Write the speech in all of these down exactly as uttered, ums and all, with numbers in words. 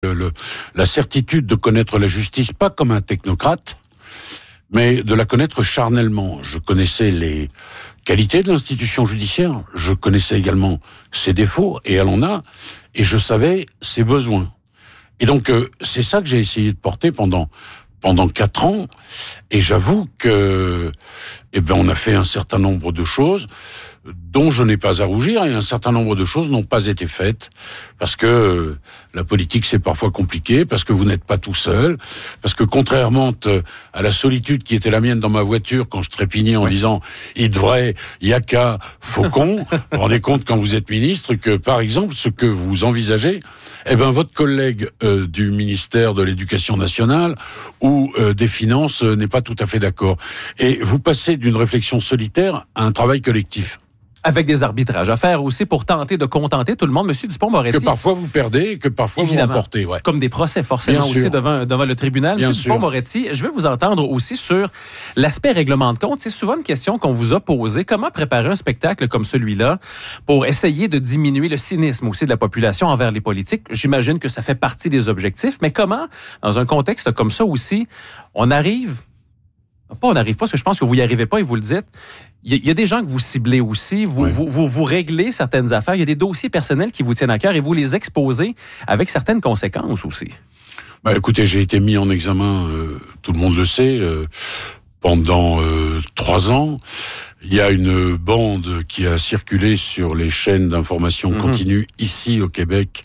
Le, le, la certitude de connaître la justice, pas comme un technocrate, mais de la connaître charnellement. Je connaissais les qualités de l'institution judiciaire, je connaissais également ses défauts, et elle en a, et je savais ses besoins. Et donc, euh, c'est ça que j'ai essayé de porter pendant pendant quatre ans, et j'avoue que, eh ben, on a fait un certain nombre de choses dont je n'ai pas à rougir, et un certain nombre de choses n'ont pas été faites, parce que euh, la politique c'est parfois compliqué, parce que vous n'êtes pas tout seul, parce que contrairement à la solitude qui était la mienne dans ma voiture quand je trépignais en oui. disant « il devrait, yaka, faucon », vous vous rendez compte quand vous êtes ministre que, par exemple, ce que vous envisagez, eh ben votre collègue euh, du ministère de l'Éducation nationale ou euh, des Finances euh, n'est pas tout à fait d'accord. Et vous passez d'une réflexion solitaire à un travail collectif. Avec des arbitrages à faire aussi pour tenter de contenter tout le monde. Monsieur Dupond-Moretti. Que parfois vous perdez, que parfois vous remportez. Ouais. Comme des procès, forcément, Bien aussi sûr. devant, devant le tribunal. Bien Monsieur sûr. Dupond-Moretti, je vais vous entendre aussi sur l'aspect règlement de compte. C'est souvent une question qu'on vous a posée. Comment préparer un spectacle comme celui-là pour essayer de diminuer le cynisme aussi de la population envers les politiques? J'imagine que ça fait partie des objectifs. Mais comment, dans un contexte comme ça aussi, on arrive... Pas on n'arrive pas, parce que je pense que vous n'y arrivez pas et vous le dites. Il y, y a des gens que vous ciblez aussi, vous, oui. vous, vous, vous réglez certaines affaires. Il y a des dossiers personnels qui vous tiennent à cœur et vous les exposez avec certaines conséquences aussi. Bah, écoutez, j'ai été mis en examen, euh, tout le monde le sait, euh, pendant euh, trois ans. Il y a une bande qui a circulé sur les chaînes d'information mm-hmm. continue ici au Québec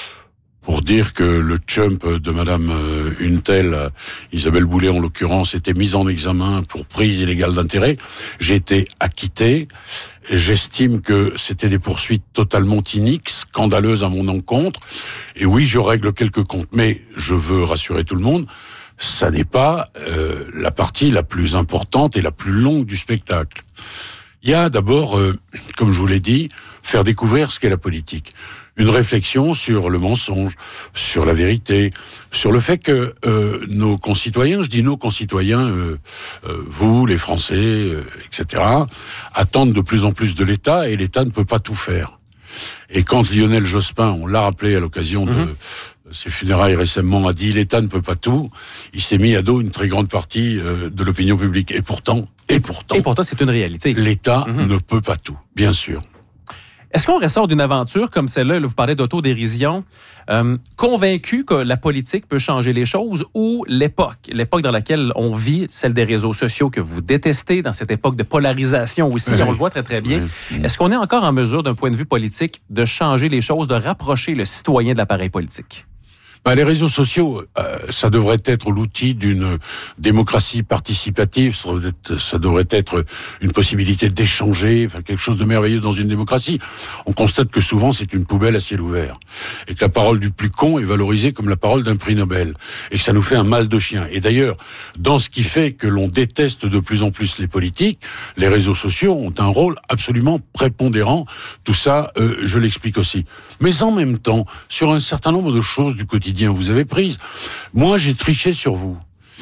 pour dire que le chump de madame euh, une telle, Isabelle Boulay en l'occurrence, était mise en examen pour prise illégale d'intérêt. J'ai été acquitté. J'estime que c'était des poursuites totalement iniques, scandaleuses à mon encontre. Et oui, je règle quelques comptes. Mais je veux rassurer tout le monde, ça n'est pas euh, la partie la plus importante et la plus longue du spectacle. Il y a d'abord, euh, comme je vous l'ai dit, faire découvrir ce qu'est la politique. Une réflexion sur le mensonge, sur la vérité, sur le fait que euh, nos concitoyens, je dis nos concitoyens, euh, euh, vous, les Français, euh, et cetera, attendent de plus en plus de l'État, et l'État ne peut pas tout faire. Et quand Lionel Jospin, on l'a rappelé à l'occasion de mmh. ses funérailles récemment, a dit « l'État ne peut pas tout », il s'est mis à dos une très grande partie euh, de l'opinion publique. Et pourtant, et pourtant... Et pourtant, c'est une réalité. L'État mmh. ne peut pas tout, bien sûr. Est-ce qu'on ressort d'une aventure comme celle-là, là, vous parlez d'autodérision, euh, convaincu que la politique peut changer les choses, ou l'époque, l'époque dans laquelle on vit, celle des réseaux sociaux que vous détestez, dans cette époque de polarisation aussi, oui. on le voit très très bien. Oui. Est-ce qu'on est encore en mesure, d'un point de vue politique, de changer les choses, de rapprocher le citoyen de l'appareil politique? Ben, les réseaux sociaux, euh, ça devrait être l'outil d'une démocratie participative, ça devrait, être, ça devrait être une possibilité d'échanger, enfin, quelque chose de merveilleux dans une démocratie. On constate que souvent c'est une poubelle à ciel ouvert, et que la parole du plus con est valorisée comme la parole d'un prix Nobel, et que ça nous fait un mal de chien. Et d'ailleurs, dans ce qui fait que l'on déteste de plus en plus les politiques, les réseaux sociaux ont un rôle absolument prépondérant. Tout ça, euh, je l'explique aussi. Mais en même temps, sur un certain nombre de choses du quotidien, vous avez prise. Moi, j'ai triché sur vous.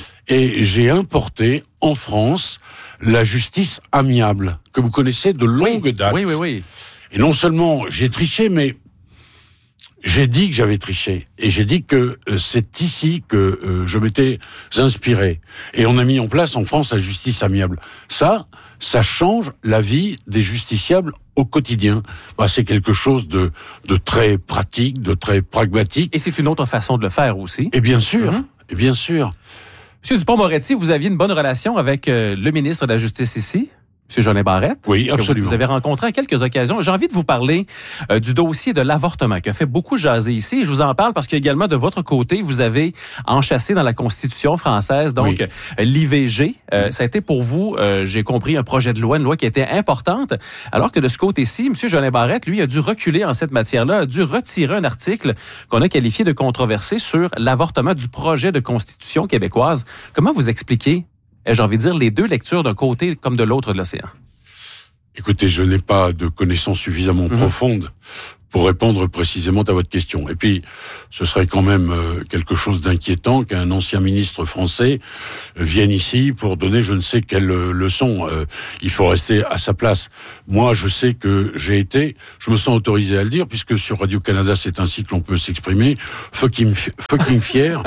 Et j'ai importé en France la justice amiable, que vous connaissez de longue oui, date. Oui, oui, oui. Et non seulement j'ai triché, mais j'ai dit que j'avais triché. Et j'ai dit que euh, c'est ici que euh, je m'étais inspiré. Et on a mis en place en France la justice amiable. Ça, ça change la vie des justiciables au quotidien. Bah, c'est quelque chose de, de très pratique, de très pragmatique. Et c'est une autre façon de le faire aussi. Et bien sûr, mm-hmm. et bien sûr. Monsieur Dupond-Moretti, vous aviez une bonne relation avec euh, le ministre de la Justice ici, M. Jolin Barrette. Oui, absolument. Vous avez rencontré à quelques occasions. J'ai envie de vous parler euh, du dossier de l'avortement qui a fait beaucoup jaser ici. Je vous en parle parce qu'également de votre côté, vous avez enchâssé dans la Constitution française, donc oui. euh, l'I V G. Euh, oui. Ça a été pour vous, euh, j'ai compris, un projet de loi, une loi qui était importante. Alors que de ce côté-ci, M. Jolin Barrette, lui, a dû reculer en cette matière-là, a dû retirer un article qu'on a qualifié de controversé sur l'avortement du projet de Constitution québécoise. Comment vous expliquez, j'ai envie de dire, les deux lectures d'un côté comme de l'autre de l'océan? Écoutez, je n'ai pas de connaissances suffisamment mmh. profondes pour répondre précisément à votre question. Et puis, ce serait quand même euh, quelque chose d'inquiétant qu'un ancien ministre français euh, vienne ici pour donner je ne sais quelle euh, leçon. Euh, il faut rester à sa place. Moi, je sais que j'ai été, je me sens autorisé à le dire, puisque sur Radio-Canada, c'est ainsi que l'on peut s'exprimer, fucking, fucking fier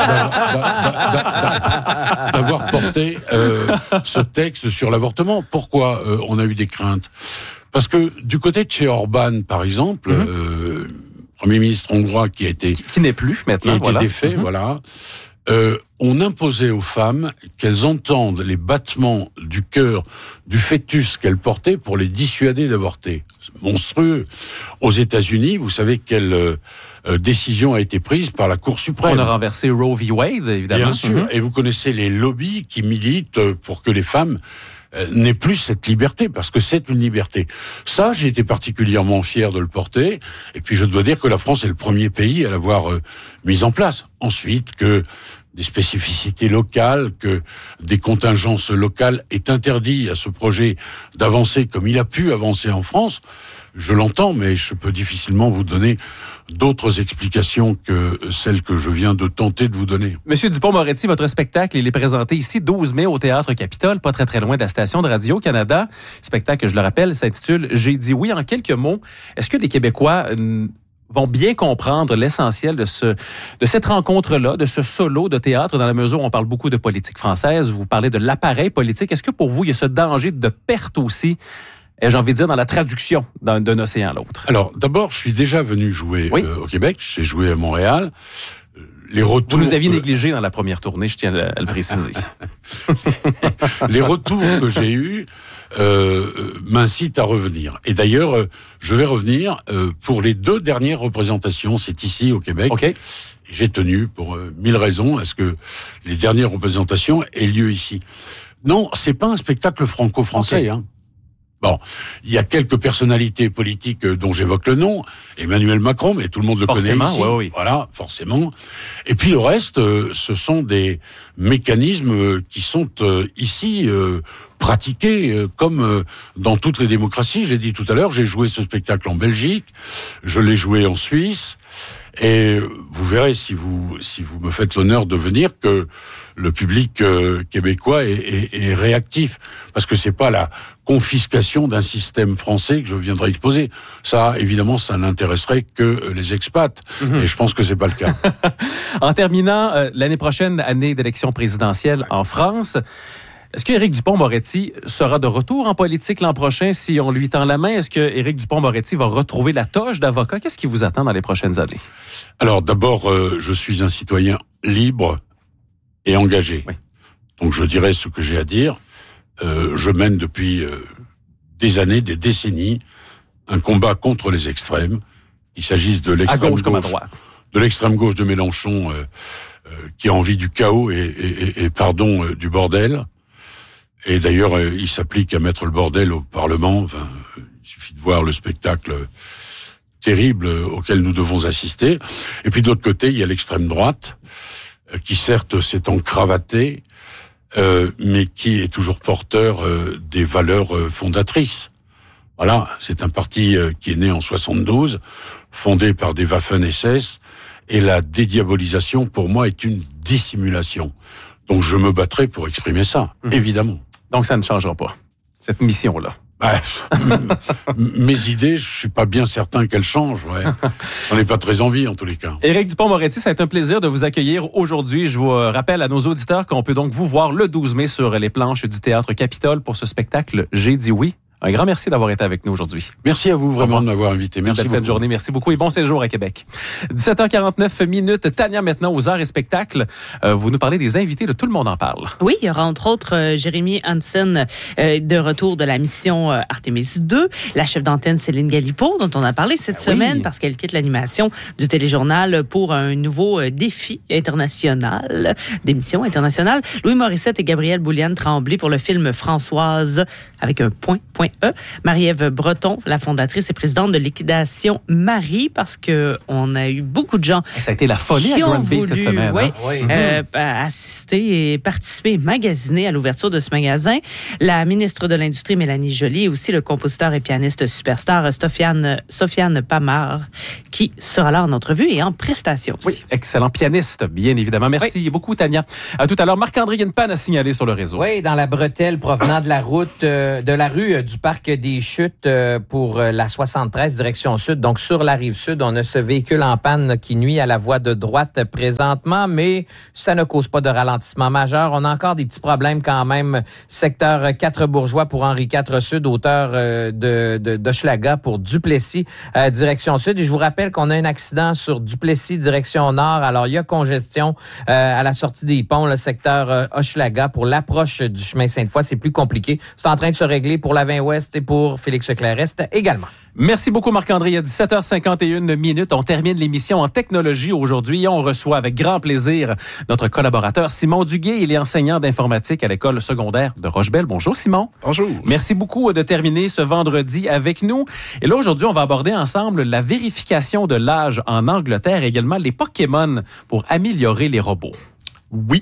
d'avoir, d'avoir porté euh, ce texte sur l'avortement. Pourquoi euh, on a eu des craintes ? Parce que du côté de chez Orban, par exemple, mm-hmm. euh, Premier ministre hongrois qui a été... Qui, qui n'est plus maintenant, Qui a été voilà. défait, mm-hmm. voilà. Euh, on imposait aux femmes qu'elles entendent les battements du cœur du fœtus qu'elles portaient pour les dissuader d'avorter. C'est monstrueux. Aux États-Unis, vous savez quelle euh, décision a été prise par la Cour suprême. On a renversé Roe v. Wade, évidemment. Bien sûr. Mm-hmm. Et vous connaissez les lobbies qui militent pour que les femmes n'ait plus cette liberté, parce que c'est une liberté. Ça, j'ai été particulièrement fier de le porter, et puis je dois dire que la France est le premier pays à l'avoir euh, mis en place. Ensuite, que des spécificités locales, que des contingences locales est interdit à ce projet d'avancer comme il a pu avancer en France, je l'entends, mais je peux difficilement vous donner d'autres explications que celles que je viens de tenter de vous donner. Monsieur Dupond-Moretti, votre spectacle, il est présenté ici douze mai au Théâtre Capitole, pas très très loin de la station de Radio-Canada. Spectacle, je le rappelle, s'intitule « J'ai dit oui ». En quelques mots, est-ce que les Québécois euh, vont bien comprendre l'essentiel de, ce, de cette rencontre-là, de ce solo de théâtre, dans la mesure où on parle beaucoup de politique française, vous parlez de l'appareil politique. Est-ce que pour vous, il y a ce danger de perte aussi, et j'ai envie de dire, dans la traduction d'un, d'un océan à l'autre? Alors, d'abord, je suis déjà venu jouer oui. euh, au Québec. J'ai joué à Montréal. Les retours... Vous nous aviez négligé dans la première tournée, je tiens à le préciser. Les retours que j'ai eus euh, m'incitent à revenir. Et d'ailleurs, euh, je vais revenir euh, pour les deux dernières représentations. C'est ici, au Québec. Okay. J'ai tenu, pour euh, mille raisons, à ce que les dernières représentations aient lieu ici. Non, c'est pas un spectacle franco-français, okay. hein. Bon, il y a quelques personnalités politiques dont j'évoque le nom, Emmanuel Macron, mais tout le monde le forcément, connaît ici. Ouais, oui. Voilà, forcément. Et puis le reste, ce sont des mécanismes qui sont ici pratiqués comme dans toutes les démocraties. J'ai dit tout à l'heure, j'ai joué ce spectacle en Belgique, je l'ai joué en Suisse. Et vous verrez, si vous si vous me faites l'honneur de venir, que le public euh, québécois est, est, est réactif, parce que c'est pas la confiscation d'un système français que je viendrai exposer. Ça, évidemment, ça n'intéresserait que les expats, mmh. et je pense que c'est pas le cas. En terminant, euh, l'année prochaine, année d'élection présidentielle en France. Est-ce que Éric Dupond-Moretti sera de retour en politique l'an prochain si on lui tend la main? Est-ce que Éric Dupond-Moretti va retrouver la toge d'avocat? Qu'est-ce qui vous attend dans les prochaines années? Alors d'abord, euh, je suis un citoyen libre et engagé. Oui. Donc je dirais ce que j'ai à dire. Euh, je mène depuis euh, des années, des décennies, un combat contre les extrêmes. Il s'agisse de l'extrême à gauche, gauche, comme à droite. de l'extrême gauche de Mélenchon, euh, euh, qui a envie du chaos et, et, et pardon, euh, du bordel. Et d'ailleurs, euh, il s'applique à mettre le bordel au Parlement. Enfin, euh, il suffit de voir le spectacle terrible auquel nous devons assister. Et puis de l'autre côté, il y a l'extrême droite, euh, qui certes s'est encravatée, euh, mais qui est toujours porteur euh, des valeurs euh, fondatrices. Voilà, c'est un parti euh, qui est né en soixante-douze, fondé par des Waffen-S S, et la dédiabolisation, pour moi, est une dissimulation. Donc je me battrai pour exprimer ça, mmh. évidemment. Donc ça ne changera pas, cette mission-là. Bref, mes idées, je suis pas bien certain qu'elles changent. Ouais. J'en ai pas très envie, en tous les cas. Éric Dupond-Moretti, ça a été un plaisir de vous accueillir aujourd'hui. Je vous rappelle à nos auditeurs qu'on peut donc vous voir le douze mai sur les planches du Théâtre Capitole pour ce spectacle « J'ai dit oui ». Un grand merci d'avoir été avec nous aujourd'hui. Merci à vous vraiment de m'avoir invité. Merci beaucoup. Belle fin de journée. Merci beaucoup et bon séjour à Québec. dix-sept heures quarante-neuf minutes. Tania, maintenant aux arts et spectacles. Euh, vous nous parlez des invités de Tout le monde en parle. Oui, il y aura entre autres euh, Jérémy Hansen euh, de retour de la mission euh, Artemis deux. La chef d'antenne Céline Galipo, dont on a parlé cette ah, semaine oui. parce qu'elle quitte l'animation du téléjournal pour un nouveau euh, défi international, d'émission internationale. Louis Morissette et Gabrielle Bouliane Tremblay pour le film Françoise avec un point, point E. Marie-Ève Breton, la fondatrice et présidente de Liquidation Marie, parce qu'on a eu beaucoup de gens. Et ça a été la folie à Granby cette semaine. Oui, hein? oui. Euh, assister et participer et magasiner à l'ouverture de ce magasin. La ministre de l'Industrie, Mélanie Joly, et aussi le compositeur et pianiste superstar Sofiane, Sofiane Pamar, qui sera là en entrevue et en prestation aussi. Oui, excellent pianiste, bien évidemment. Merci oui. beaucoup, Tania. À tout à l'heure. Marc-André, il y a une panne à signaler sur le réseau. Oui, dans la bretelle provenant de la route, euh, de la rue euh, du Parc des Chutes euh, pour euh, la soixante-treize, direction sud. Donc, sur la rive sud, on a ce véhicule en panne qui nuit à la voie de droite présentement, mais ça ne cause pas de ralentissement majeur. On a encore des petits problèmes quand même. Secteur quatre Bourgeois pour Henri quatre Sud, hauteur euh, de, de, d'Hochelaga pour Duplessis, euh, direction sud. Et je vous rappelle qu'on a un accident sur Duplessis, direction nord. Alors, il y a congestion euh, à la sortie des ponts, le secteur euh, Hochelaga pour l'approche du chemin Sainte-Foy. C'est plus compliqué. C'est en train de se régler pour la vingt Ouest et pour Félix-Leclerc-Est également. Merci beaucoup, Marc-André. Il y a dix-sept heures cinquante et une minutes. On termine l'émission en technologie aujourd'hui et on reçoit avec grand plaisir notre collaborateur Simon Duguay. Il est enseignant d'informatique à l'école secondaire de Rochebelle. Bonjour, Simon. Bonjour. Merci beaucoup de terminer ce vendredi avec nous. Et là, aujourd'hui, on va aborder ensemble la vérification de l'âge en Angleterre et également les Pokémon pour améliorer les robots. Oui.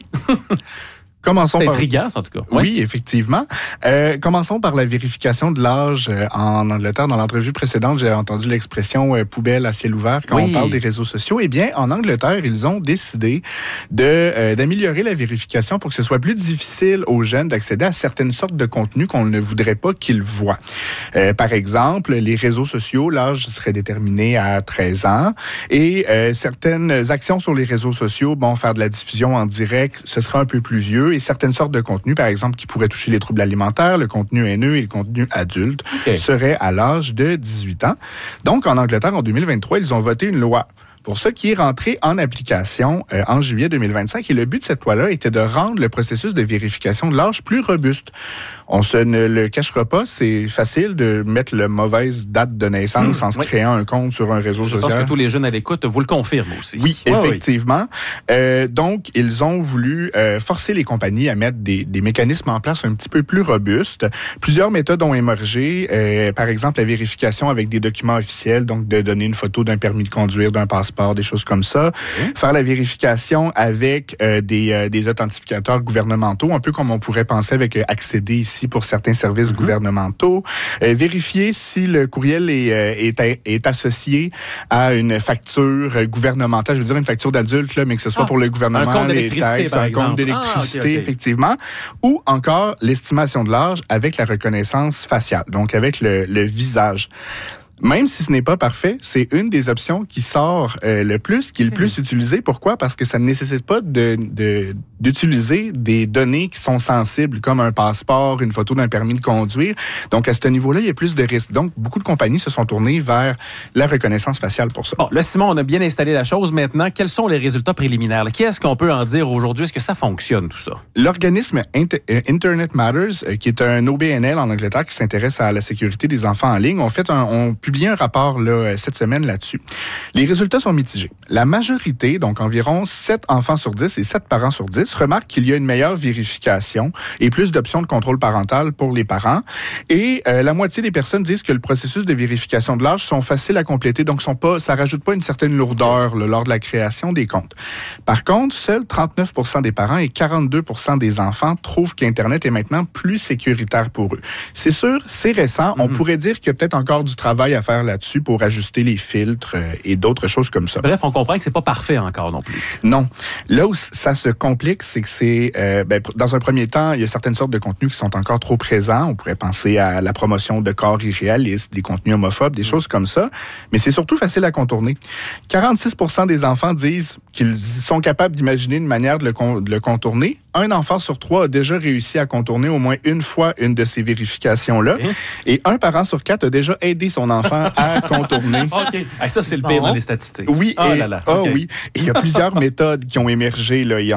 Commençons C'est par... intriguant, en tout cas. Oui, oui effectivement. Euh, commençons par la vérification de l'âge euh, en Angleterre. Dans l'entrevue précédente, j'ai entendu l'expression euh, poubelle à ciel ouvert quand oui. on parle des réseaux sociaux. Eh bien, en Angleterre, ils ont décidé de euh, d'améliorer la vérification pour que ce soit plus difficile aux jeunes d'accéder à certaines sortes de contenus qu'on ne voudrait pas qu'ils voient. Euh, par exemple, les réseaux sociaux, l'âge serait déterminé à treize ans et euh, certaines actions sur les réseaux sociaux, bon, faire de la diffusion en direct, ce sera un peu plus vieux. Et certaines sortes de contenus, par exemple, qui pourraient toucher les troubles alimentaires, le contenu haineux et le contenu adulte, okay. seraient à l'âge de dix-huit ans. Donc, en Angleterre, en deux mille vingt-trois, ils ont voté une loi pour ça qui est rentré en application euh, en juillet deux mille vingt-cinq. Et le but de cette loi-là était de rendre le processus de vérification de l'âge plus robuste. On se ne le cachera pas, c'est facile de mettre la mauvaise date de naissance mmh, en se oui. créant un compte sur un réseau Je social. Je pense que tous les jeunes à l'écoute vous le confirment aussi. Oui, ouais, effectivement. Oui. Euh, donc, ils ont voulu euh, forcer les compagnies à mettre des, des mécanismes en place un petit peu plus robustes. Plusieurs méthodes ont émergé. Euh, par exemple, la vérification avec des documents officiels, donc de donner une photo d'un permis de conduire, d'un passeport, des choses comme ça. Mmh. Faire la vérification avec euh, des, euh, des authentificateurs gouvernementaux, un peu comme on pourrait penser avec euh, accéder ici pour certains services mmh. gouvernementaux. Euh, vérifier si le courriel est, euh, est, est associé à une facture gouvernementale, je veux dire une facture d'adulte, là, mais que ce soit ah, pour le gouvernement, un compte les taxes, un exemple. compte d'électricité, ah, okay, okay. effectivement. Ou encore l'estimation de l'âge avec la reconnaissance faciale, donc avec le, le visage. Même si ce n'est pas parfait, c'est une des options qui sort euh, le plus, qui est le plus mmh. utilisée. Pourquoi? Parce que ça ne nécessite pas de, de, d'utiliser des données qui sont sensibles, comme un passeport, une photo d'un permis de conduire. Donc, à ce niveau-là, il y a plus de risques. Donc, beaucoup de compagnies se sont tournées vers la reconnaissance faciale pour ça. Bon, là, Simon, on a bien installé la chose. Maintenant, quels sont les résultats préliminaires? Qu'est-ce qu'on peut en dire aujourd'hui? Est-ce que ça fonctionne, tout ça? L'organisme Inter- Internet Matters, euh, qui est un O B N L en Angleterre qui s'intéresse à la sécurité des enfants en ligne, ont fait un... On publié un rapport là, cette semaine là-dessus. Les résultats sont mitigés. La majorité, donc environ sept enfants sur dix et sept parents sur dix, remarquent qu'il y a une meilleure vérification et plus d'options de contrôle parental pour les parents. Et euh, la moitié des personnes disent que le processus de vérification de l'âge sont faciles à compléter, donc sont pas, ça rajoute pas une certaine lourdeur là, lors de la création des comptes. Par contre, seuls trente-neuf pour cent des parents et quarante-deux pour cent des enfants trouvent qu'Internet est maintenant plus sécuritaire pour eux. C'est sûr, c'est récent. Mm-hmm. On pourrait dire qu'il y a peut-être encore du travail à faire là-dessus pour ajuster les filtres euh, et d'autres choses comme ça. Bref, on comprend que c'est pas parfait encore non plus. Non. Là où ça se complique, c'est que c'est, euh, ben, dans un premier temps, il y a certaines sortes de contenus qui sont encore trop présents. On pourrait penser à la promotion de corps irréalistes, des contenus homophobes, des mmh. choses comme ça. Mais c'est surtout facile à contourner. quarante-six pour cent des enfants disent qu'ils sont capables d'imaginer une manière de le, con- de le contourner. Un enfant sur trois a déjà réussi à contourner au moins une fois une de ces vérifications-là. Mmh. Et un parent sur quatre a déjà aidé son enfant à contourner. OK. Hey, ça, c'est le pire bon. dans les statistiques. Oui. Oh et, là là. Ah okay. oui. Et il y a plusieurs méthodes qui ont émergé. Là. Il, y a, il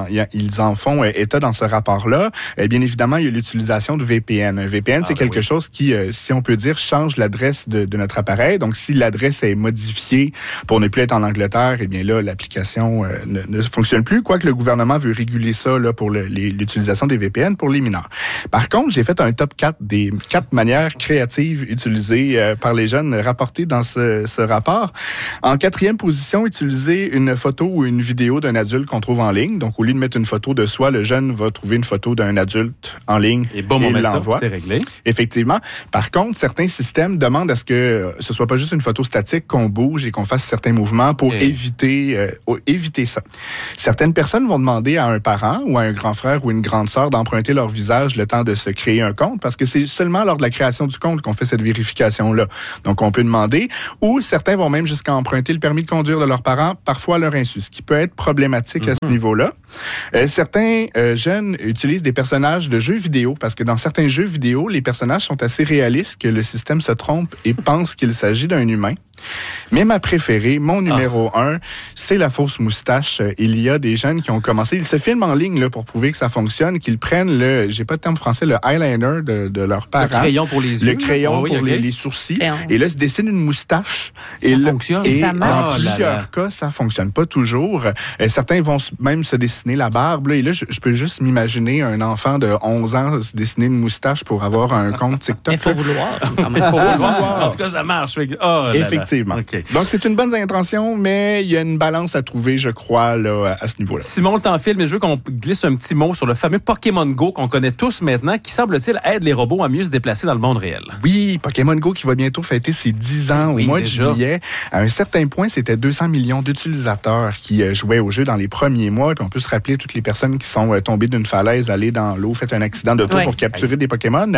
ils en font euh, état dans ce rapport-là. Euh, bien évidemment, il y a l'utilisation de V P N. Un V P N, ah, c'est ben quelque oui. chose qui, euh, si on peut dire, change l'adresse de, de notre appareil. Donc, si l'adresse est modifiée pour ne plus être en Angleterre, eh bien là, l'application euh, ne, ne fonctionne plus. Quoique le gouvernement veut réguler ça là, pour le, les, l'utilisation des V P N pour les mineurs. Par contre, j'ai fait un top quatre des quatre manières créatives utilisées euh, par les jeunes rapportées dans ce, ce rapport. En quatrième position, utiliser une photo ou une vidéo d'un adulte qu'on trouve en ligne. Donc, au lieu de mettre une photo de soi, le jeune va trouver une photo d'un adulte en ligne et, bon, et on met l'envoie. Ça, c'est réglé. Effectivement. Par contre, certains systèmes demandent à ce que ce soit pas juste une photo statique, qu'on bouge et qu'on fasse certains mouvements pour et... éviter euh, éviter ça. Certaines personnes vont demander à un parent ou à un grand frère ou une grande sœur d'emprunter leur visage le temps de se créer un compte parce que c'est seulement lors de la création du compte qu'on fait cette vérification-là. Donc, on peut demander. Ou certains vont même jusqu'à emprunter le permis de conduire de leurs parents, parfois à leur insu, ce qui peut être problématique mm-hmm. à ce niveau-là. Euh, certains euh, jeunes utilisent des personnages de jeux vidéo parce que dans certains jeux vidéo, les personnages sont assez réalistes que le système se trompe et pense qu'il s'agit d'un humain. Mais ma préférée, mon numéro ah. un, c'est la fausse moustache. Il y a des jeunes qui ont commencé, ils se filment en ligne là, pour prouver que ça fonctionne, qu'ils prennent le, j'ai pas de terme français, le eyeliner de, de leurs parents. Le crayon pour les yeux. Le crayon oh, oui, pour okay. les, les sourcils. Crayon. Et là, se dessine une moustache. Ça et fonctionne. Et ça marche. dans oh, plusieurs là, là. cas, ça fonctionne pas toujours. Et certains vont même se dessiner la barbe. Là, et là, je, je peux juste m'imaginer un enfant de onze ans se dessiner une moustache pour avoir un compte TikTok. Il faut vouloir. Il faut vouloir. En tout cas, ça marche. Oh, là, effectivement. Là. Okay. Donc, c'est une bonne intention, mais il y a une balance à trouver, je crois, là, à ce niveau-là. Simon, le temps file, mais je veux qu'on glisse un petit mot sur le fameux Pokémon Go qu'on connaît tous maintenant, qui semble-t-il aide les robots à mieux se déplacer dans le monde réel. Oui, Pokémon Go qui va bientôt fêter ses dix ans oui, au mois déjà. de juillet. À un certain point, c'était deux cents millions d'utilisateurs qui euh, jouaient au jeu dans les premiers mois. Puis on peut se rappeler toutes les personnes qui sont euh, tombées d'une falaise, allées dans l'eau, fait un accident d'auto ouais. pour capturer oui. des Pokémon.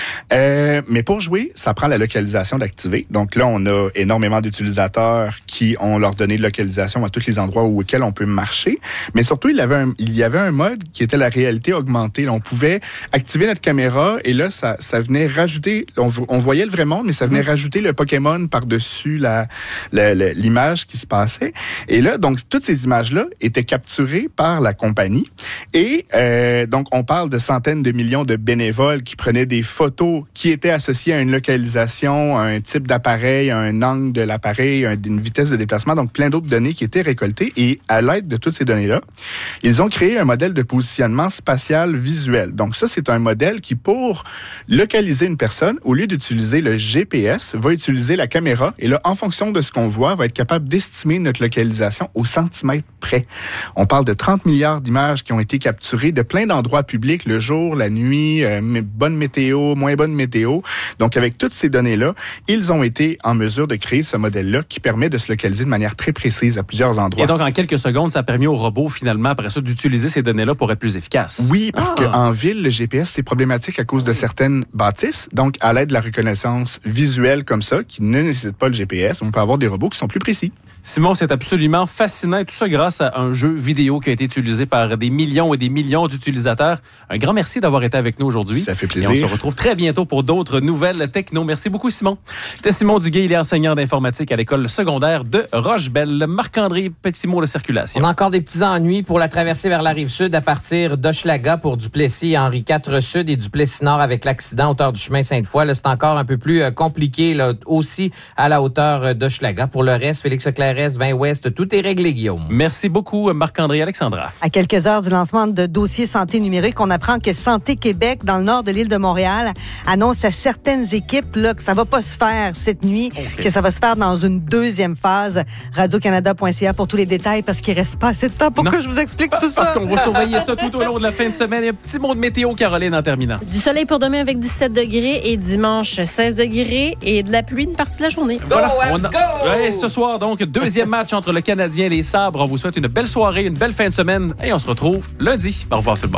Euh, mais pour jouer, ça prend la localisation d'activer. Donc là, on a énormément d'utilisateurs qui ont leur donné de localisation à tous les endroits où lesquels on peut marcher. Mais surtout, il y avait un, il y avait un mode qui était la réalité augmentée. Là, on pouvait activer notre caméra et là, ça, ça venait rajouter, on, on voyait le vrai monde, mais ça venait mmh. rajouter le Pokémon par-dessus la, la, la, l'image qui se passait. Et là, donc, toutes ces images-là étaient capturées par la compagnie. Et euh, donc, on parle de centaines de millions de bénévoles qui prenaient des photos qui étaient associées à une localisation, à un type d'appareil, à un angle de l'appareil, à une vitesse de déplacement, donc plein d'autres données qui étaient récoltées. Et à l'aide de toutes ces données-là, ils ont créé un modèle de positionnement spatial visuel. Donc ça, c'est un modèle qui, pour localiser une personne, au lieu d'utiliser le G P S, va utiliser la caméra. Et là, en fonction de ce qu'on voit, va être capable d'estimer notre localisation au centimètre près. On parle de trente milliards d'images qui ont été capturées de plein d'endroits publics, le jour, la nuit, euh, bonne météo, moins bonne météo. Donc, avec toutes ces données-là, ils ont été en mesure de créer ce modèle-là qui permet de se localiser de manière très précise à plusieurs endroits. Et donc, en quelques secondes, ça a permis au robot, finalement, après ça, d'utiliser ces données-là pour être plus efficace. Oui, parce ah. qu'en ville, le G P S, c'est problématique à cause de certaines bâtisses. Donc, à l'aide de la reconnaissance visuelle comme ça, qui ne nécessite pas le G P S, on peut avoir des robots qui sont plus précis. Simon, c'est absolument fascinant. Et tout ça grâce à un jeu vidéo qui a été utilisé par des millions et des millions d'utilisateurs. Un grand merci d'avoir été avec nous aujourd'hui. Ça fait plaisir. Et on se retrouve très bientôt pour d'autres nouvelles techno. Merci beaucoup, Simon. C'était Simon Duguay. Il est enseignant d'informatique à l'école secondaire de Rochebelle. Marc-André, petit mot de circulation. On a encore des petits ennuis pour la traversée vers la Rive-Sud à partir d'Hochelaga pour Duplessis, Henri quatre Sud et Duplessis-Nord avec l'accident hauteur du chemin Sainte-Foy. Là, c'est encore un peu plus euh, compliqué, là, aussi à la hauteur d'Hochelaga. Pour le reste, Félix Clairès, vingt Ouest, tout est réglé, Guillaume. Merci beaucoup, Marc-André. Alexandra. À quelques heures du lancement de dossier santé numérique, on apprend que Santé Québec, dans le nord de l'île de Montréal, annonce à certaines équipes là, que ça va pas se faire cette nuit, okay. que ça va se faire dans une deuxième phase. radio canada point c a pour tous les détails, parce qu'il reste pas assez de temps pour non. que je vous explique tout ça. Parce qu'on va surveiller ça tout au long de la fin de semaine. Et un petit mot de météo, Caroline, en terminant. Du soleil pour demain avec dix-sept degrés et dimanche seize degrés et de la pluie une partie de la journée. Go, voilà. let's a... go! Ouais, ce soir, donc, deuxième match entre le Canadien et les Sabres. On vous souhaite une belle soirée, une belle fin de semaine et on se retrouve lundi. Au revoir tout le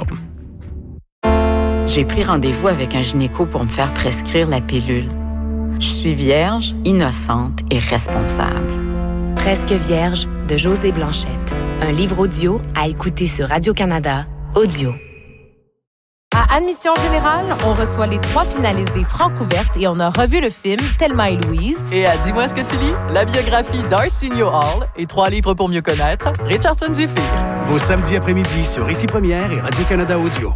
monde. J'ai pris rendez-vous avec un gynéco pour me faire prescrire la pilule. Je suis vierge, innocente et responsable. Presque vierge de Josée Blanchette. Un livre audio à écouter sur Radio-Canada Audio. À Admission Générale, on reçoit les trois finalistes des Francouvertes et on a revu le film Thelma et Louise. Et à Dis-moi ce que tu lis, la biographie d'Arsenio Hall et trois livres pour mieux connaître, Richardson Zephyr. Vos samedis après-midi sur Ici Première et Radio-Canada Audio.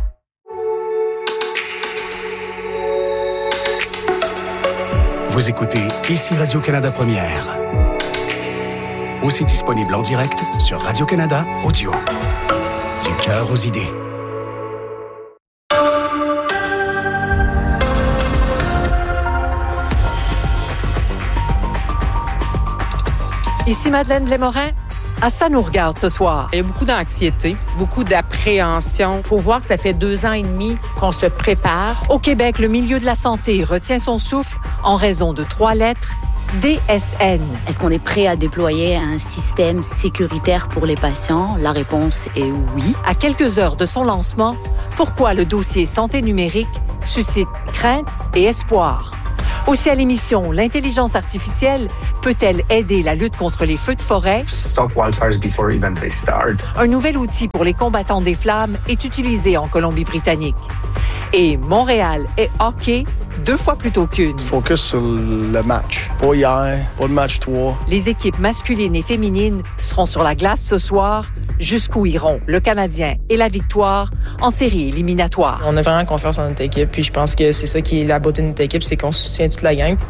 Vous écoutez Ici Radio-Canada Première. Aussi disponible en direct sur Radio-Canada Audio. Du cœur aux idées. Ici Madeleine Blais-Morin. À ça nous regarde ce soir. Il y a beaucoup d'anxiété, beaucoup d'appréhension. Il faut voir que ça fait deux ans et demi qu'on se prépare. Au Québec, le milieu de la santé retient son souffle en raison de trois lettres, D S N. Est-ce qu'on est prêt à déployer un système sécuritaire pour les patients? La réponse est oui. À quelques heures de son lancement, pourquoi le dossier santé numérique suscite crainte et espoir? Aussi à l'émission, l'intelligence artificielle peut-elle aider la lutte contre les feux de forêt? Stop wildfires before even they start. Un nouvel outil pour les combattants des flammes est utilisé en Colombie-Britannique. Et Montréal est hockey deux fois plus tôt qu'une. Focus sur le match. Pas hier, pas le match trois. Les équipes masculines et féminines seront sur la glace ce soir. Jusqu'où iront le Canadien et la victoire en série éliminatoire? On a vraiment confiance en notre équipe, puis je pense que c'est ça qui est la beauté de notre équipe, c'est qu'on soutient toute la gang.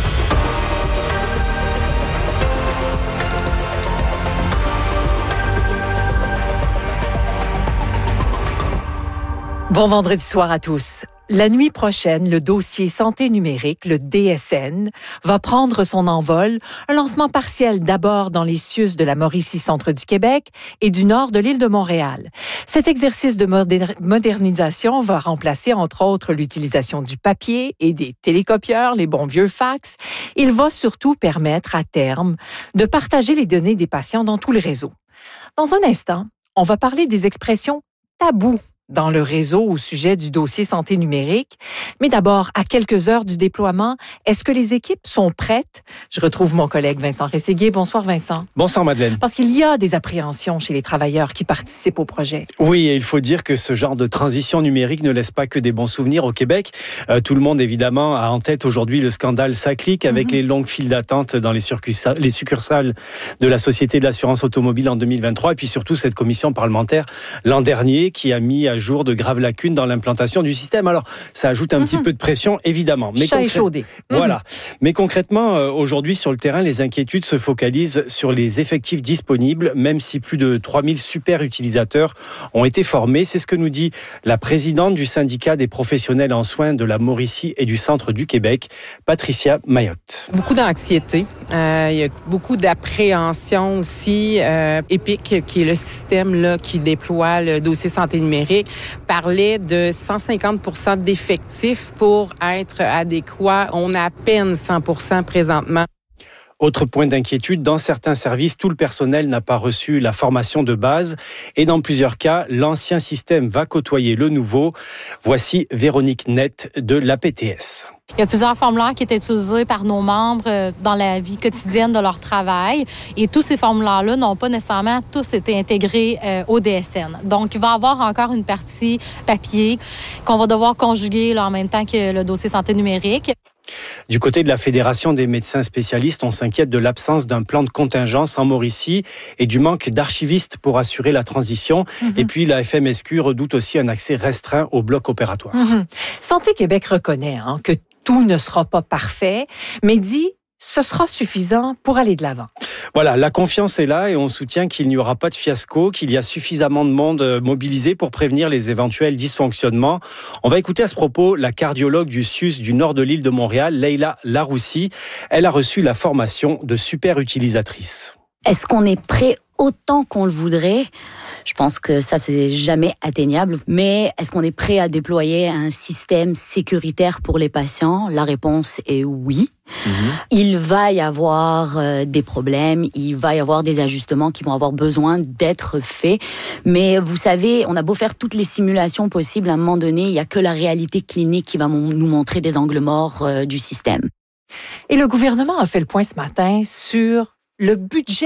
Bon vendredi soir à tous. La nuit prochaine, le dossier santé numérique, le D S N, va prendre son envol. Un lancement partiel d'abord dans les C I U S de la Mauricie-Centre du Québec et du nord de l'île de Montréal. Cet exercice de moder- modernisation va remplacer entre autres l'utilisation du papier et des télécopieurs, les bons vieux fax. Il va surtout permettre à terme de partager les données des patients dans tout le réseau. Dans un instant, on va parler des expressions tabous dans le réseau au sujet du dossier santé numérique. Mais d'abord, à quelques heures du déploiement, est-ce que les équipes sont prêtes? Je retrouve mon collègue Vincent Rességuier. Bonsoir Vincent. Bonsoir Madeleine. Parce qu'il y a des appréhensions chez les travailleurs qui participent au projet. Oui, et il faut dire que ce genre de transition numérique ne laisse pas que des bons souvenirs au Québec. Euh, tout le monde évidemment a en tête aujourd'hui le scandale SACLIC avec mm-hmm. les longues files d'attente dans les, succursales, les succursales de la Société de l'assurance automobile en deux mille vingt-trois et puis surtout cette commission parlementaire l'an dernier qui a mis à jour de graves lacunes dans l'implantation du système. Alors, ça ajoute un mm-hmm. petit peu de pression, évidemment. Mais Chat concrè... échaudé. Mm-hmm. Voilà. Mais concrètement, euh, aujourd'hui, sur le terrain, les inquiétudes se focalisent sur les effectifs disponibles, même si plus de trois mille super utilisateurs ont été formés. C'est ce que nous dit la présidente du syndicat des professionnels en soins de la Mauricie et du Centre du Québec, Patricia Mayotte. Beaucoup d'anxiété. Euh, il y a beaucoup d'appréhension aussi. Euh, EPIC, qui est le système là, qui déploie le dossier santé numérique, parlait de cent cinquante pour cent d'effectifs pour être adéquat. On a à peine cent pour cent présentement. Autre point d'inquiétude, dans certains services, tout le personnel n'a pas reçu la formation de base et dans plusieurs cas, l'ancien système va côtoyer le nouveau. Voici Véronique Nett de l'A P T S. Il y a plusieurs formulaires qui étaient utilisés par nos membres dans la vie quotidienne de leur travail et tous ces formulaires-là n'ont pas nécessairement tous été intégrés euh, au D S N. Donc, il va y avoir encore une partie papier qu'on va devoir conjuguer là, en même temps que le dossier santé numérique. Du côté de la Fédération des médecins spécialistes, on s'inquiète de l'absence d'un plan de contingence en Mauricie et du manque d'archivistes pour assurer la transition. Mm-hmm. Et puis, la F M S Q redoute aussi un accès restreint au bloc opératoire. Mm-hmm. Santé Québec reconnaît hein, que tout ne sera pas parfait, mais dit ce sera suffisant pour aller de l'avant. Voilà, la confiance est là et on soutient qu'il n'y aura pas de fiasco, qu'il y a suffisamment de monde mobilisé pour prévenir les éventuels dysfonctionnements. On va écouter à ce propos la cardiologue du C U S du nord de l'île de Montréal, Leila Laroussi. Elle a reçu la formation de super utilisatrice. Est-ce qu'on est prêt autant qu'on le voudrait? Je pense que ça, c'est jamais atteignable. Mais est-ce qu'on est prêt à déployer un système sécuritaire pour les patients? La réponse est oui. Mmh. Il va y avoir euh, des problèmes, il va y avoir des ajustements qui vont avoir besoin d'être faits. Mais vous savez, on a beau faire toutes les simulations possibles, à un moment donné, il n'y a que la réalité clinique qui va m- nous montrer des angles morts euh, du système. Et le gouvernement a fait le point ce matin sur le budget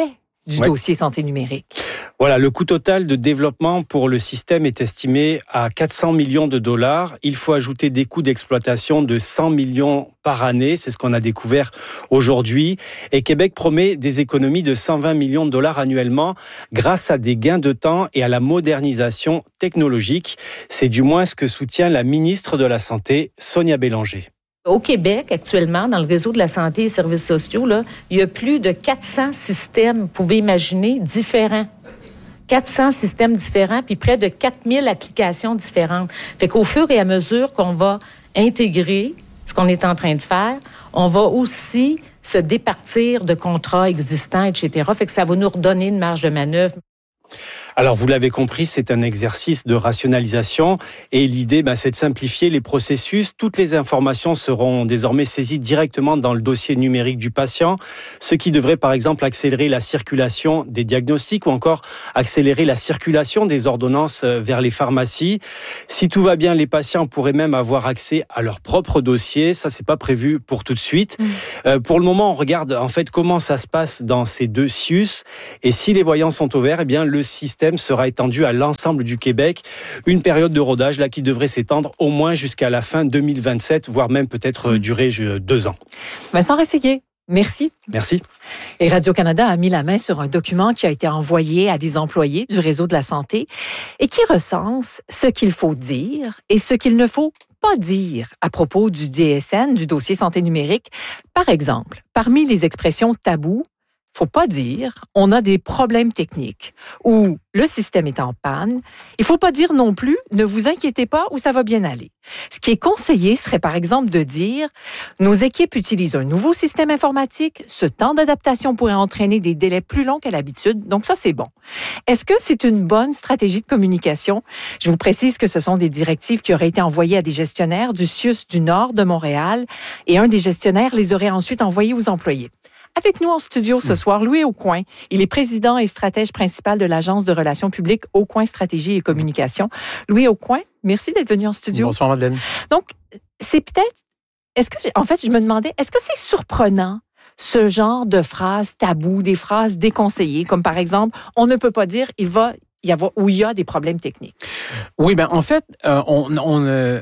du Ouais. dossier santé numérique. Voilà, le coût total de développement pour le système est estimé à quatre cents millions de dollars. Il faut ajouter des coûts d'exploitation de cent millions par année. C'est ce qu'on a découvert aujourd'hui. Et Québec promet des économies de cent vingt millions de dollars annuellement grâce à des gains de temps et à la modernisation technologique. C'est du moins ce que soutient la ministre de la Santé, Sonia Bélanger. Au Québec, actuellement, dans le réseau de la santé et des services sociaux, là, il y a plus de quatre cents systèmes, vous pouvez imaginer, différents. quatre cents systèmes différents, puis près de quatre mille applications différentes. Fait qu'au fur et à mesure qu'on va intégrer ce qu'on est en train de faire, on va aussi se départir de contrats existants, et cetera. Fait que ça va nous redonner une marge de manœuvre. Alors, vous l'avez compris, c'est un exercice de rationalisation et l'idée, ben, c'est de simplifier les processus. Toutes les informations seront désormais saisies directement dans le dossier numérique du patient, ce qui devrait, par exemple, accélérer la circulation des diagnostics ou encore accélérer la circulation des ordonnances vers les pharmacies. Si tout va bien, les patients pourraient même avoir accès à leur propre dossier. Ça, c'est pas prévu pour tout de suite. Mmh. Euh, pour le moment, on regarde en fait comment ça se passe dans ces deux C I U S et si les voyants sont au vert, eh bien, le système sera étendu à l'ensemble du Québec. Une période de rodage là qui devrait s'étendre au moins jusqu'à la fin deux mille vingt-sept, voire même peut-être durer deux ans. Vincent Rességuier, merci. Merci. Et Radio-Canada a mis la main sur un document qui a été envoyé à des employés du réseau de la santé et qui recense ce qu'il faut dire et ce qu'il ne faut pas dire à propos du D S N, du dossier santé numérique. Par exemple, parmi les expressions tabous, faut pas dire on a des problèmes techniques ou le système est en panne. Il faut pas dire non plus ne vous inquiétez pas ou ça va bien aller. Ce qui est conseillé serait par exemple de dire nos équipes utilisent un nouveau système informatique, ce temps d'adaptation pourrait entraîner des délais plus longs qu'à l'habitude. Donc ça c'est bon. Est-ce que c'est une bonne stratégie de communication? Je vous précise que ce sont des directives qui auraient été envoyées à des gestionnaires du C I U S du Nord de Montréal et un des gestionnaires les aurait ensuite envoyées aux employés. Avec nous en studio ce soir, Louis Aucoin. Il est président et stratège principal de l'Agence de relations publiques Aucoin Stratégie et Communication. Louis Aucoin, merci d'être venu en studio. Bonsoir, Madeleine. Donc, c'est peut-être... Est-ce que, en fait, je me demandais, est-ce que c'est surprenant ce genre de phrases tabous, des phrases déconseillées, comme par exemple, on ne peut pas dire il va y avoir ou il y a des problèmes techniques? Oui, ben en fait, euh, on, on, euh,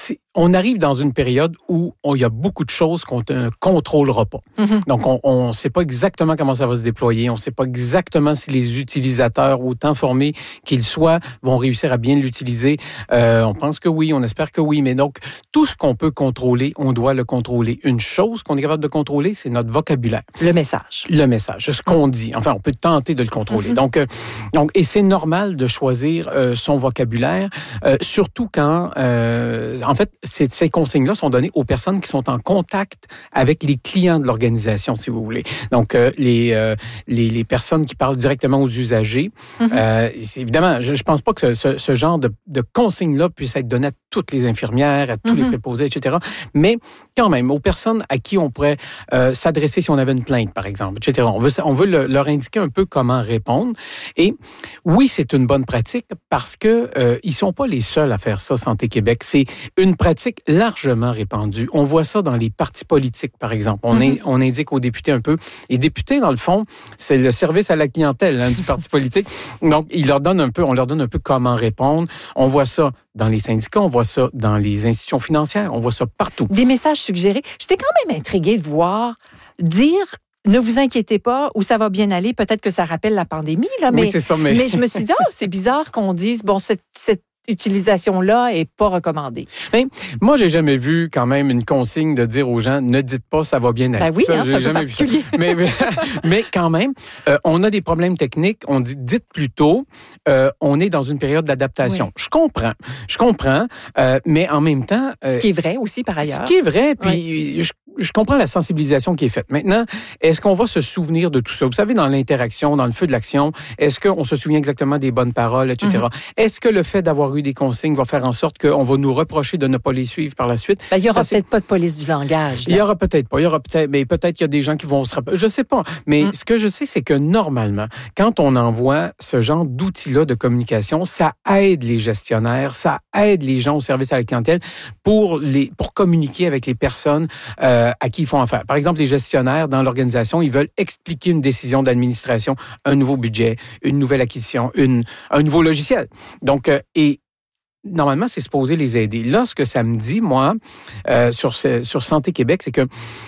on arrive dans une période où il y a beaucoup de choses qu'on ne contrôlera pas. Mm-hmm. Donc, on ne sait pas exactement comment ça va se déployer. On ne sait pas exactement si les utilisateurs, autant formés qu'ils soient, vont réussir à bien l'utiliser. Euh, on pense que oui, on espère que oui. Mais donc, tout ce qu'on peut contrôler, on doit le contrôler. Une chose qu'on est capable de contrôler, c'est notre vocabulaire. Le message. Le message, ce qu'on dit. Enfin, on peut tenter de le contrôler. Mm-hmm. Donc, euh, donc, et c'est normal de choisir euh, son vocabulaire, euh, surtout quand, euh, en fait, ces, ces consignes-là sont données aux personnes qui sont en contact avec les clients de l'organisation, si vous voulez. Donc, euh, les, euh, les les personnes qui parlent directement aux usagers. Mm-hmm. Euh, évidemment, je ne pense pas que ce, ce, ce genre de, de consignes-là puisse être donné à toutes les infirmières, à tous mm-hmm. les préposés, et cetera. Mais quand même, aux personnes à qui on pourrait euh, s'adresser si on avait une plainte, par exemple, et cetera. On veut, on veut le, leur indiquer un peu comment répondre. Et oui, c'est une bonne pratique parce que euh, ils sont pas les seuls à faire ça, Santé Québec. C'est une pratique largement répandue. On voit ça dans les partis politiques, par exemple. On, mm-hmm. est, on indique aux députés un peu. Les députés, dans le fond, c'est le service à la clientèle hein, du parti politique. Donc, ils leur donnent un peu, on leur donne un peu comment répondre. On voit ça dans les syndicats, on voit ça dans les institutions financières, on voit ça partout. Des messages suggérés. J'étais quand même intriguée de voir dire ne vous inquiétez pas ou ça va bien aller. Peut-être que ça rappelle la pandémie, là, mais, oui, c'est ça, mais... mais je me suis dit, oh, c'est bizarre qu'on dise, bon, cette, cette utilisation-là est pas recommandée. Mais moi, j'ai jamais vu quand même une consigne de dire aux gens ne dites pas ça va bien aller. Ben oui, ça, hein, j'ai c'est un jamais peu particulier. Vu ça. Mais, mais, mais quand même, euh, on a des problèmes techniques. On dit dites plutôt, euh, on est dans une période d'adaptation. Oui. Je comprends, je comprends, euh, mais en même temps, euh, ce qui est vrai aussi par ailleurs. Ce qui est vrai, puis oui. je Je comprends la sensibilisation qui est faite. Maintenant, est-ce qu'on va se souvenir de tout ça? Vous savez, dans l'interaction, dans le feu de l'action, est-ce qu'on se souvient exactement des bonnes paroles, et cetera? Mm-hmm. Est-ce que le fait d'avoir eu des consignes va faire en sorte qu'on va nous reprocher de ne pas les suivre par la suite? Ben, il y aura peut-être pas de police du langage. Là. Il y aura peut-être pas. Il y aura peut-être, mais peut-être qu'il y a des gens qui vont se rappeler. Je sais pas. Mais mm. ce que je sais, c'est que normalement, quand on envoie ce genre d'outils-là de communication, ça aide les gestionnaires, ça aide les gens au service à la clientèle pour les, pour communiquer avec les personnes, euh, euh, à qui ils font affaire. Par exemple, les gestionnaires dans l'organisation, ils veulent expliquer une décision d'administration, un nouveau budget, une nouvelle acquisition, une, un nouveau logiciel. Donc, euh, et normalement, c'est supposé les aider. Là, ce que ça me dit, moi, euh, sur, ce, sur Santé Québec, c'est que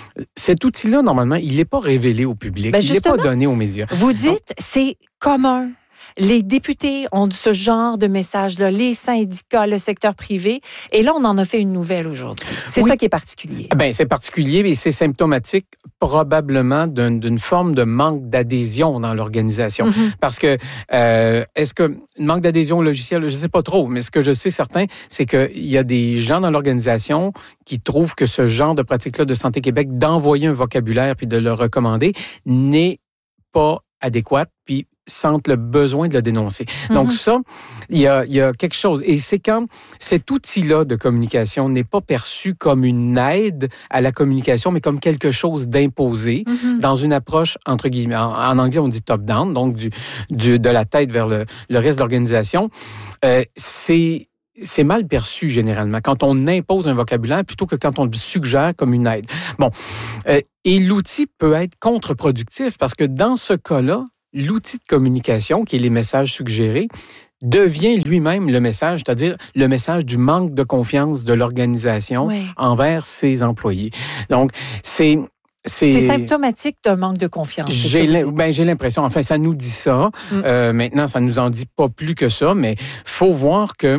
cet outil-là, normalement, il n'est pas révélé au public. Ben il n'est pas donné aux médias. Vous dites, Donc, c'est commun. Les députés ont ce genre de message-là, les syndicats, le secteur privé. Et là, on en a fait une nouvelle aujourd'hui. C'est oui. ça qui est particulier. Ben, c'est particulier et c'est symptomatique probablement d'une, d'une forme de manque d'adhésion dans l'organisation. Mm-hmm. Parce que, euh, est-ce que, manque d'adhésion au logiciel, je ne sais pas trop, mais ce que je sais certain, c'est qu'il y a des gens dans l'organisation qui trouvent que ce genre de pratique-là de Santé Québec, d'envoyer un vocabulaire puis de le recommander, n'est pas adéquat, puis sentent le besoin de le dénoncer. Mm-hmm. Donc ça, il y a, il y a quelque chose. Et c'est quand cet outil-là de communication n'est pas perçu comme une aide à la communication, mais comme quelque chose d'imposé mm-hmm. dans une approche, entre guillemets, en, en anglais on dit top-down, donc du, du, de la tête vers le, le reste de l'organisation. Euh, c'est... C'est mal perçu généralement quand on impose un vocabulaire plutôt que quand on le suggère comme une aide. Bon, euh, et l'outil peut être contre-productif parce que dans ce cas-là, l'outil de communication, qui est les messages suggérés, devient lui-même le message, c'est-à-dire le message du manque de confiance de l'organisation oui. envers ses employés. Donc, c'est... C'est... c'est symptomatique d'un manque de confiance. J'ai, l'im... ben, j'ai l'impression, enfin, ça nous dit ça. Mm. Euh, maintenant, ça nous en dit pas plus que ça, mais faut voir que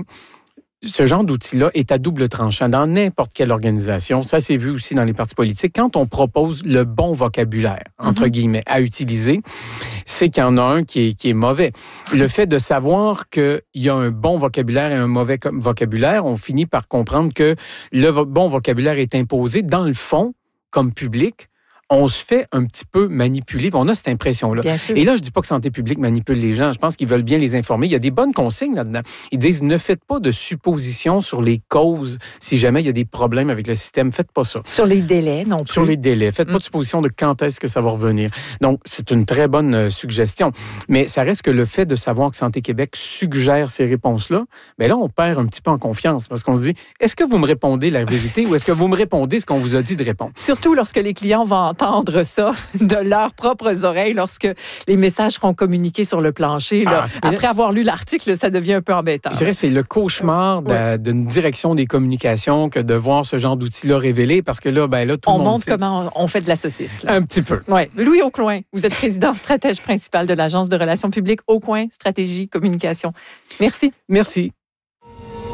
ce genre d'outil-là est à double tranchant dans n'importe quelle organisation. Ça s'est vu aussi dans les partis politiques. Quand on propose le bon vocabulaire, entre mm-hmm. guillemets, à utiliser, c'est qu'il y en a un qui est, qui est mauvais. Le fait de savoir qu'il y a un bon vocabulaire et un mauvais vocabulaire, on finit par comprendre que le vo- bon vocabulaire est imposé. Dans le fond, comme public, on se fait un petit peu manipuler. On a cette impression-là. Et là, je dis pas que Santé publique manipule les gens. Je pense qu'ils veulent bien les informer. Il y a des bonnes consignes là-dedans. Ils disent, ne faites pas de suppositions sur les causes si jamais il y a des problèmes avec le système. Faites pas ça. Sur les délais, non plus. Sur les délais. Faites mm. pas de suppositions de quand est-ce que ça va revenir. Donc, c'est une très bonne euh, suggestion. Mais ça reste que le fait de savoir que Santé Québec suggère ces réponses-là, bien là, on perd un petit peu en confiance parce qu'on se dit, est-ce que vous me répondez la vérité ou est-ce que vous me répondez ce qu'on vous a dit de répondre? Surtout lorsque les clients vont entendre ça de leurs propres oreilles lorsque les messages seront communiqués sur le plancher. Là. Ah, Après avoir lu l'article, ça devient un peu embêtant. Je dirais que c'est le cauchemar de, oui. d'une direction des communications que de voir ce genre d'outils-là révélés parce que là, ben là, tout on le monde montre sait. comment on fait de la saucisse. Là. Un petit peu. Ouais. Louis Aucoin, vous êtes président stratège principal de l'Agence de relations publiques Aucoin Stratégie Communication. Merci. Merci.